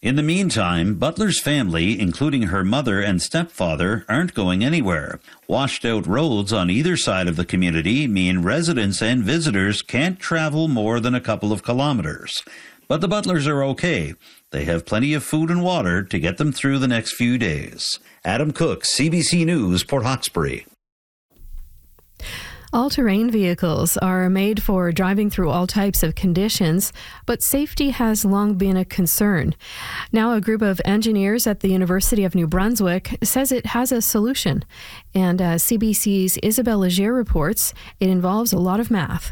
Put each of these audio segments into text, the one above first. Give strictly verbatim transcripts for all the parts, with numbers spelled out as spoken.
In the meantime, Butler's family, including her mother and stepfather, aren't going anywhere. Washed-out roads on either side of the community mean residents and visitors can't travel more than a couple of kilometers. But the Butlers are okay. They have plenty of food and water to get them through the next few days. Adam Cook, C B C News, Port Hawkesbury. All-terrain vehicles are made for driving through all types of conditions, but safety has long been a concern. Now a group of engineers at the University of New Brunswick says it has a solution. And uh, C B C's Isabelle Leger reports it involves a lot of math.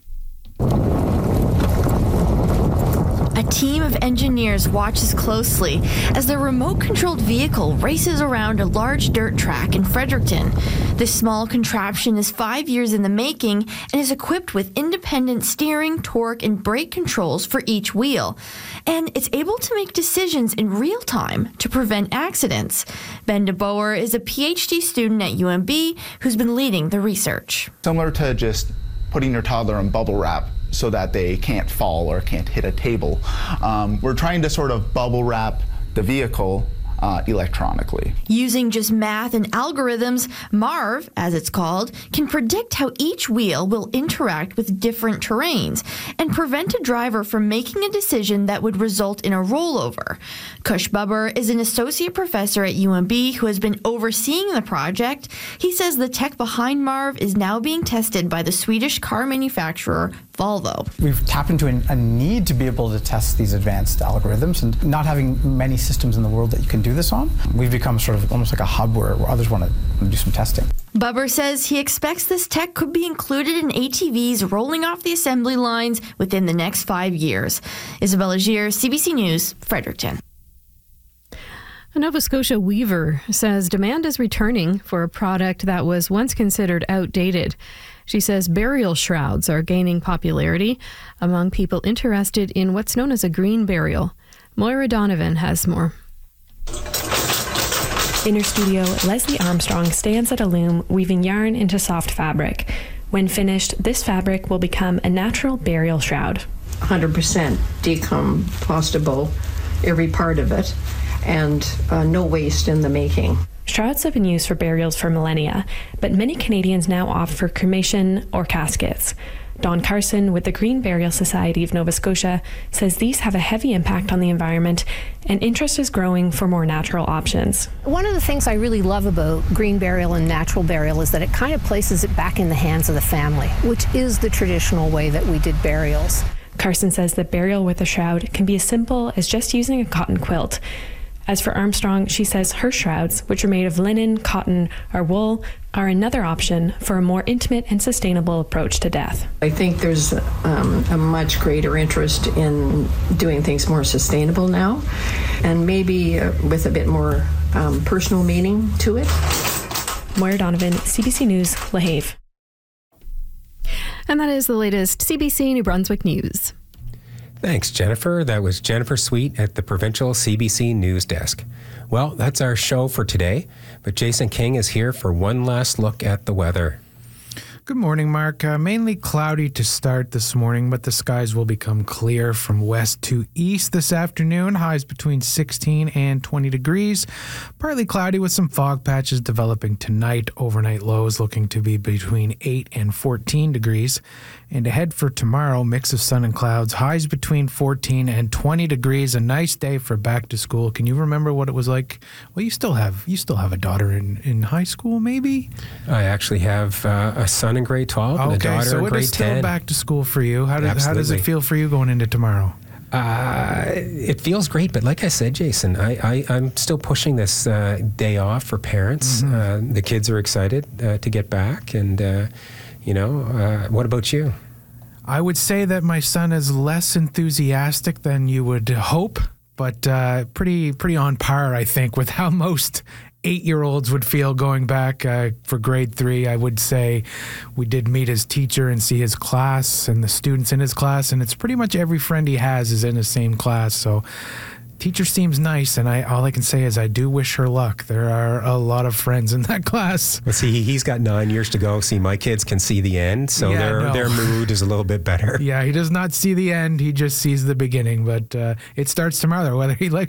A team of engineers watches closely as the remote-controlled vehicle races around a large dirt track in Fredericton. This small contraption is five years in the making and is equipped with independent steering, torque, and brake controls for each wheel. And it's able to make decisions in real time to prevent accidents. Ben de Boer is a P H D student at U M B who's been leading the research. Similar to just putting your toddler in bubble wrap so that they can't fall or can't hit a table. Um, we're trying to sort of bubble wrap the vehicle uh, electronically. Using just math and algorithms, MARV, as it's called, can predict how each wheel will interact with different terrains and prevent a driver from making a decision that would result in a rollover. Kush Bubber is an associate professor at U M B who has been overseeing the project. He says the tech behind MARV is now being tested by the Swedish car manufacturer Volvo. We've tapped into a need to be able to test these advanced algorithms, and not having many systems in the world that you can do this on, we've become sort of almost like a hub where, where others want to do some testing. Bubber says he expects this tech could be included in A T Vs rolling off the assembly lines within the next five years. Isabelle Leger, C B C News, Fredericton. A Nova Scotia weaver says demand is returning for a product that was once considered outdated. She says burial shrouds are gaining popularity among people interested in what's known as a green burial. Moira Donovan has more. In her studio, Leslie Armstrong stands at a loom weaving yarn into soft fabric. When finished, this fabric will become a natural burial shroud. one hundred percent decompostable, every part of it, and uh, no waste in the making. Shrouds have been used for burials for millennia, but many Canadians now opt for cremation or caskets. Don Carson with the Green Burial Society of Nova Scotia says these have a heavy impact on the environment, and interest is growing for more natural options. One of the things I really love about green burial and natural burial is that it kind of places it back in the hands of the family, which is the traditional way that we did burials. Carson says that burial with a shroud can be as simple as just using a cotton quilt. As for Armstrong, she says her shrouds, which are made of linen, cotton, or wool, are another option for a more intimate and sustainable approach to death. I think there's um, a much greater interest in doing things more sustainable now, and maybe uh, with a bit more um, personal meaning to it. Moira Donovan, C B C News, LaHave. And that is the latest C B C New Brunswick news. Thanks, Jennifer. That was Jennifer Sweet at the Provincial C B C News Desk. Well, that's our show for today, but Jason King is here for one last look at the weather. Good morning, Mark. Uh, mainly cloudy to start this morning, but the skies will become clear from west to east this afternoon. Highs between sixteen and twenty degrees. Partly cloudy with some fog patches developing tonight. Overnight lows looking to be between eight and fourteen degrees. And ahead for tomorrow, mix of sun and clouds. Highs between fourteen and twenty degrees. A nice day for back to school. Can you remember what it was like? Well, you still have you still have a daughter in, in high school, maybe? I actually have uh, a son in grade twelve and okay, a daughter so in it grade is still ten. Back to school for you. How, did, how does it feel for you going into tomorrow? Uh, it feels great, but like I said, Jason, I, I, I'm still pushing this uh, day off for parents. Mm-hmm. Uh, the kids are excited uh, to get back, and, uh, you know, uh, what about you? I would say that my son is less enthusiastic than you would hope, but uh, pretty pretty on par, I think, with how most eight-year-olds would feel going back uh, for grade three. I would say we did meet his teacher and see his class and the students in his class, and it's pretty much every friend he has is in the same class. So teacher seems nice, and I all I can say is I do wish her luck. There are a lot of friends in that class. Well, see, he's got nine years to go. See, my kids can see the end, so yeah, their no. their mood is a little bit better. Yeah, he does not see the end. He just sees the beginning, but uh, it starts tomorrow, whether he likes